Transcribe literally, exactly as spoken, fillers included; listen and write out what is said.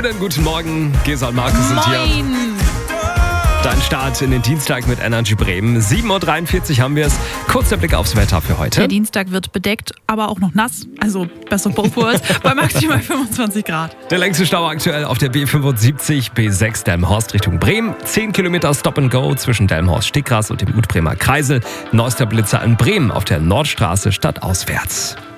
Schönen guten Morgen, Gesa und Markus sind hier. Moin! Dein Start in den Dienstag mit Energy Bremen. sieben Uhr dreiundvierzig haben wir es. Kurzer Blick aufs Wetter für heute. Der Dienstag wird bedeckt, aber auch noch nass. Also besser both worlds, bei maximal fünfundzwanzig Grad. Der längste Stau aktuell auf der B fünfundsiebzig, B sechs Delmenhorst Richtung Bremen. zehn Kilometer Stop and Go zwischen Delmenhorst-Stickgras und dem Utbremer Kreisel. Neuester Blitzer in Bremen auf der Nordstraße stadtauswärts.